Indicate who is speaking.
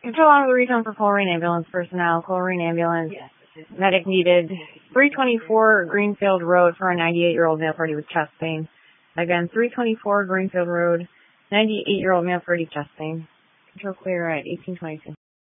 Speaker 1: Control on the recon for Coleraine ambulance personnel. Coleraine ambulance. Medic needed. 324 Greenfield Road for a 98-year-old male party with chest pain. Again, 324 Greenfield Road, 98-year-old male party chest pain. Control clear at 1822.